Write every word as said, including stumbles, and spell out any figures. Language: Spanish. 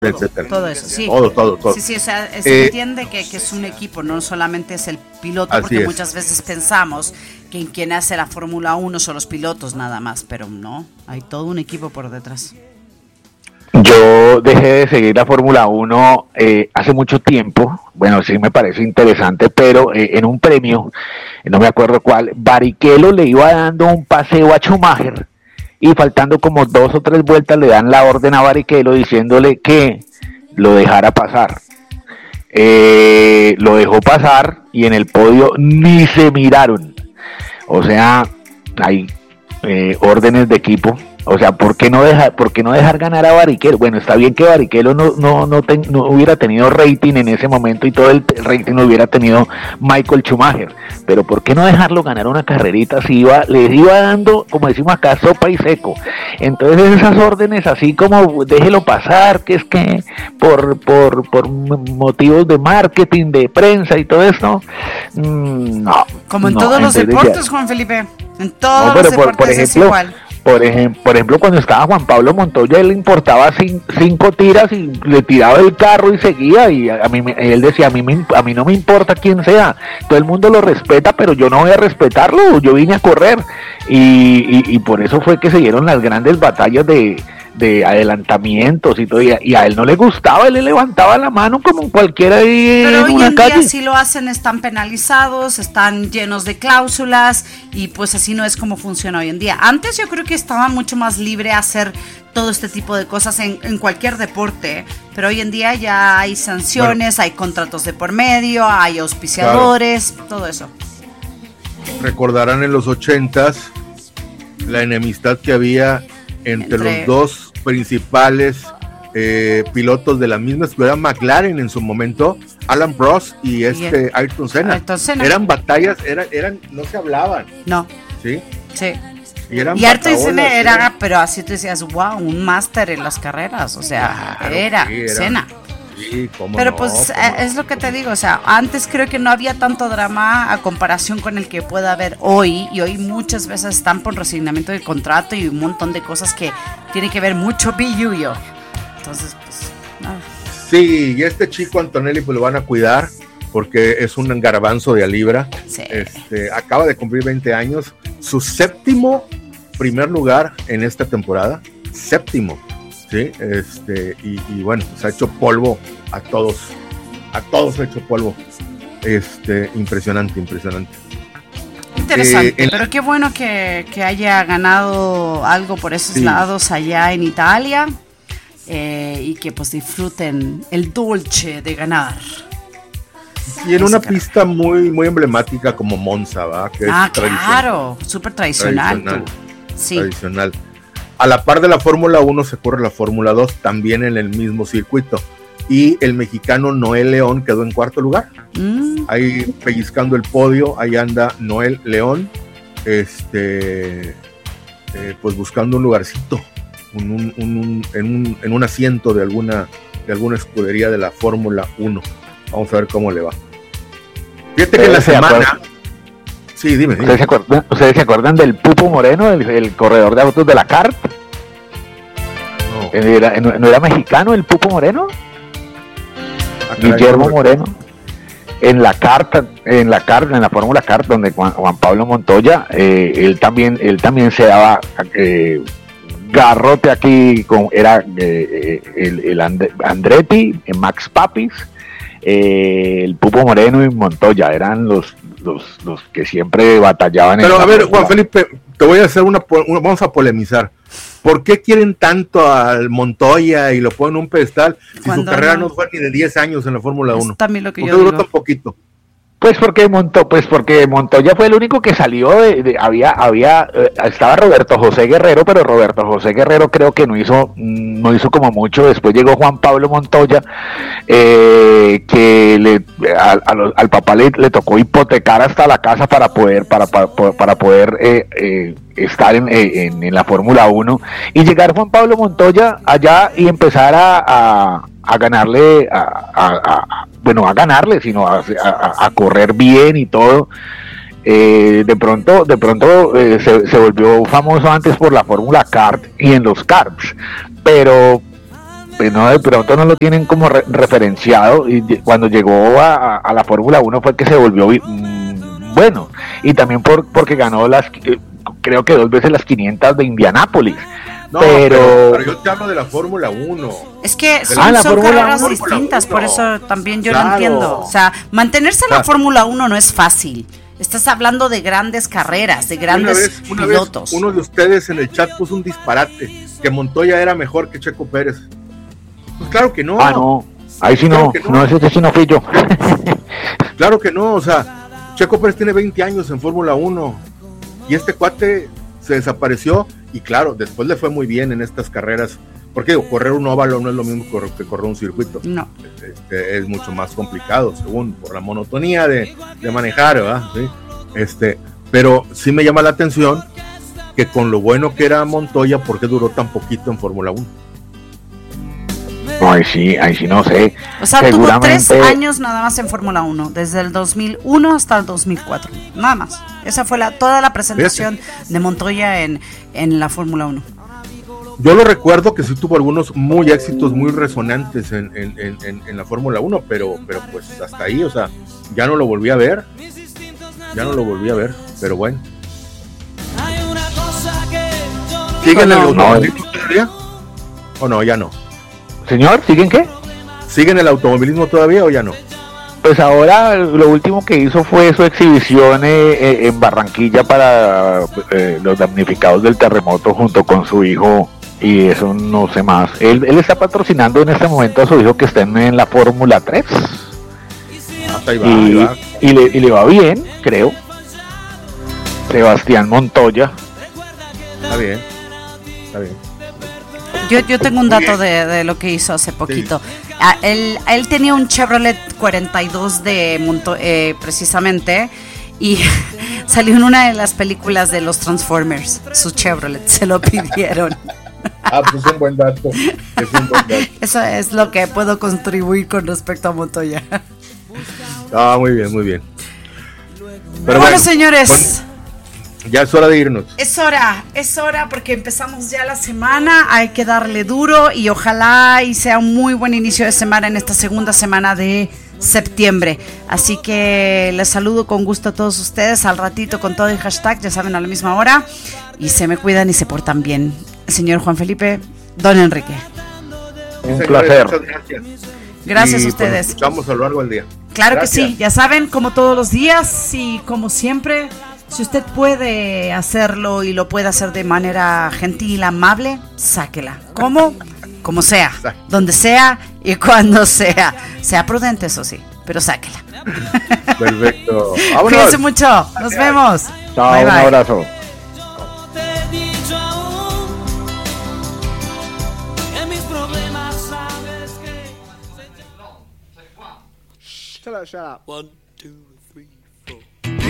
etcétera. Todo eso, sí. Todo, todo, todo. Sí, sí, o sea, se Eh, entiende que, que es un equipo, no solamente es el piloto, Así porque es. muchas veces pensamos que en quien hace la Fórmula uno son los pilotos nada más, pero no, hay todo un equipo por detrás. Yo dejé de seguir la Fórmula uno eh, hace mucho tiempo, bueno, sí me parece interesante, pero eh, en un premio, no me acuerdo cuál, Barrichello le iba dando un paseo a Schumacher y faltando como dos o tres vueltas le dan la orden a Barrichello diciéndole que lo dejara pasar. Eh, lo dejó pasar y en el podio ni se miraron. O sea, hay eh, órdenes de equipo. O sea, ¿por qué no dejar, por qué no dejar ganar a Barrichello? Bueno, está bien que Barrichello no, no, no, ten, no hubiera tenido rating en ese momento y todo el rating lo hubiera tenido Michael Schumacher, pero ¿por qué no dejarlo ganar una carrerita si iba, les iba dando, como decimos acá, sopa y seco? Entonces esas órdenes así como déjelo pasar, que es que por, por, por motivos de marketing, de prensa y todo eso, mmm, no. Como en no, todos los deportes, ya. Juan Felipe, en todos No, pero los por, deportes por ejemplo, es igual. Por ejemplo, por ejemplo, cuando estaba Juan Pablo Montoya, él le importaba cin, cinco tiras y le tiraba el carro y seguía, y a mí él decía, a mí, me, a mí no me importa quién sea, todo el mundo lo respeta, pero yo no voy a respetarlo, yo vine a correr, y, y, y por eso fue que se dieron las grandes batallas de, de adelantamientos y todo, y a, y a él no le gustaba, él le levantaba la mano como cualquiera ahí Pero en hoy una en calle. día si lo hacen están penalizados, están llenos de cláusulas y pues así no es como funciona hoy en día. Antes yo creo que estaba mucho más libre a hacer todo este tipo de cosas en, en cualquier deporte, pero hoy en día ya hay sanciones, bueno, hay contratos de por medio, hay auspiciadores, claro, todo eso. Recordarán en los ochentas la enemistad que había entre, entre... los dos principales eh, pilotos de la misma escuela, McLaren en su momento, Alan Prost y este y Ayrton Senna. Ayrton Senna. Eran batallas, eran, eran, no se hablaban. No. Sí. Sí. Y, eran y Ayrton Senna era, era, pero así tú decías, wow, un máster en las carreras, o sea, claro, era, sí, era Senna. Sí, cómo pero no, pues cómo es lo que te digo, o sea, antes creo que no había tanto drama a comparación con el que pueda haber hoy, y hoy muchas veces están por resignamiento del contrato y un montón de cosas que tienen que ver mucho billuyo. Entonces, pues, nada. Sí, y este chico Antonelli pues lo van a cuidar porque es un garbanzo de a libra. Sí. Este, acaba de cumplir veinte años, su séptimo primer lugar en esta temporada, séptimo. Sí, este, y, y bueno, se ha hecho polvo a todos, a todos se ha hecho polvo, este, impresionante, impresionante. Interesante, eh, en... pero qué bueno que, que haya ganado algo por esos sí. lados allá en Italia, eh, y que pues disfruten el dulce de ganar. Y en una pista muy, muy emblemática como Monza, ¿va? Que ah, es claro, súper tradicional. Tradicional, sí. tradicional. A la par de la Fórmula uno se corre la Fórmula dos también en el mismo circuito. Y el mexicano Noel León quedó en cuarto lugar. Mm. Ahí pellizcando el podio, ahí anda Noel León, este, eh, pues buscando un lugarcito, un, un, un, en, un, en un asiento de alguna, de alguna escudería de la Fórmula uno. Vamos a ver cómo le va. Fíjate que en la semana... Sí, dime, dime. ¿Ustedes se acuerdan, ¿ustedes se acuerdan del Pupo Moreno, el, el corredor de autos de la C A R T? No. Era, ¿No era mexicano el Pupo Moreno? Ah, Guillermo no Moreno. En la carta, en la carta, en la Fórmula C A R T, donde Juan, Juan Pablo Montoya, eh, él también, él también se daba eh, garrote aquí, con, era eh, el, el Andretti, Max Papis, eh, el Pupo Moreno y Montoya, eran los Los, los que siempre batallaban. Pero en a ver, película. Juan Felipe, te voy a hacer una, una, vamos a polemizar. ¿Por qué quieren tanto al Montoya y lo ponen en un pedestal si su carrera no, no fue ni de diez años en la Fórmula uno? También lo que yo duró digo. tan poquito. Pues porque Monto, pues porque Montoya fue el único que salió de, de había, había, eh, estaba Roberto José Guerrero, pero Roberto José Guerrero creo que no hizo, no hizo como mucho. Después llegó Juan Pablo Montoya, eh, que le, a, a los, al papá le, le tocó hipotecar hasta la casa para poder, para, para, para poder eh, eh, estar en, en, en la Fórmula uno, y llegar Juan Pablo Montoya allá y empezar a, a, a ganarle, a, a, a, bueno, a ganarle, sino a, a, a correr bien y todo. Eh, de pronto, de pronto eh, se, se volvió famoso antes por la Fórmula C A R T y en los karts, pero pues no, de pronto no lo tienen como re- referenciado, y de- cuando llegó a, a la Fórmula uno fue que se volvió mm, bueno, y también por porque ganó las, eh, creo que dos veces las quinientas de Indianápolis. No, pero... pero, pero yo te hablo de la Fórmula uno. Es que son, Ah, la son Fórmula carreras uno. distintas, por eso también yo Claro. lo entiendo. O sea, mantenerse en la Claro. Fórmula uno no es fácil. Estás hablando de grandes carreras, de grandes una vez, una pilotos. vez uno de ustedes en el chat puso un disparate, que Montoya era mejor que Checo Pérez. Pues claro que no. Ah, no, ahí sí Claro no, que no. no, ese sí no fui yo. Claro que no, o sea, Checo Pérez tiene veinte años en Fórmula uno y este cuate se desapareció y claro, después le fue muy bien en estas carreras, porque digo, correr un óvalo no es lo mismo que correr un circuito. No. Este, es mucho más complicado, según por la monotonía de, de manejar, ¿verdad? ¿Sí? Este, pero sí me llama la atención que con lo bueno que era Montoya, ¿por qué duró tan poquito en Fórmula uno? No, ahí sí, ahí sí no sé. O sea, tuvo tres Seguramente- años nada más en Fórmula uno, desde el dos mil uno hasta el dos mil cuatro, nada más. Esa fue la toda la presentación de Montoya en, en la Fórmula uno. Yo lo recuerdo que sí tuvo algunos muy éxitos muy resonantes en, en, en, en, en la Fórmula uno, pero, pero pues hasta ahí, o sea, ya no lo volví a ver, ya no lo volví a ver, pero bueno. ¿Sigue en el No, no, automovilismo todavía? ¿O no, ya no? Señor, ¿siguen qué? ¿Sigue en el automovilismo todavía o ya no? Pues ahora lo último que hizo fue su exhibición eh, eh, en Barranquilla para eh, los damnificados del terremoto junto con su hijo, y eso no sé más. Él, él está patrocinando en este momento a su hijo que está en, en la Fórmula tres Hasta ahí va, ahí y, va. y le, y le va bien, creo. Sebastián Montoya. Está bien, está bien. Yo, yo tengo un dato de, de lo que hizo hace poquito. A él, a él tenía un Chevrolet cuarenta y dos de Monto, eh, precisamente, y salió en una de las películas de los Transformers. Su Chevrolet, se lo pidieron. Ah, pues es un buen dato. Es un buen dato. Eso es lo que puedo contribuir con respecto a Montoya. Ah, muy bien, muy bien. Pero bueno, señores, bueno, ya es hora de irnos. es hora, es hora porque empezamos ya la semana, hay que darle duro y ojalá y sea un muy buen inicio de semana en esta segunda semana de septiembre. Así que les saludo con gusto a todos ustedes al ratito con todo el hashtag, ya saben, a la misma hora, y se me cuidan y se portan bien. Señor Juan Felipe, don Enrique. Un Señores, placer. Muchas gracias. Gracias Y, a ustedes. Pues, nos escuchamos a lo largo del día. Claro Gracias. que sí, ya saben, como todos los días y como siempre, si usted puede hacerlo y lo puede hacer de manera gentil, amable, sáquela. ¿Cómo? Como sea, donde sea y cuando sea. Sea prudente, eso sí, pero sáquela. Perfecto. Vámonos. Cuídense mucho, nos vemos. Chao, Bye, un bye. abrazo. Shut up, shut up. One, two,